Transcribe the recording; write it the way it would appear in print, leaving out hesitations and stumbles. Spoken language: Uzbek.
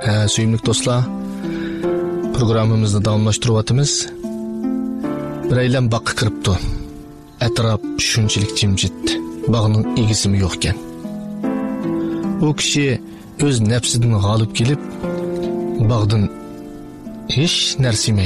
Suyumlik do'stlar, programmamizni davomlashtiryapmiz. Biraylan baqqa kiribdi. Atrof shunchalik jimjit. Bog'ning egisimi yo'q ekan. U kishi o'z nafsidan g'olib kelib, bog'dan hech narsa